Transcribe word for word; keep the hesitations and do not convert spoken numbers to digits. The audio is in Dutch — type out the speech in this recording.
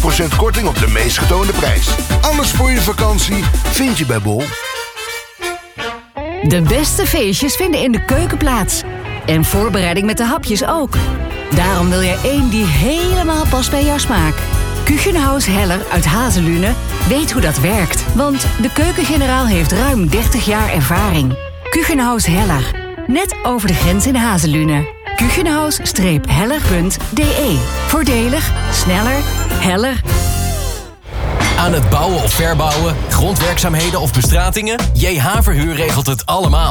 procent korting op de meest getoonde prijs. Alles voor je vakantie vind je bij Bol. De beste feestjes vinden in de keuken plaats. En voorbereiding met de hapjes ook. Daarom wil je één die helemaal past bij jouw smaak. Küchenhaus Heller uit Hazelune weet hoe dat werkt. Want de keukengeneraal heeft ruim dertig jaar ervaring. Küchenhaus Heller. Net over de grens in Hazelune. Küchenhaus Heller punt d e. Voordelig, sneller, heller. Aan het bouwen of verbouwen, grondwerkzaamheden of bestratingen? J H Verhuur regelt het allemaal.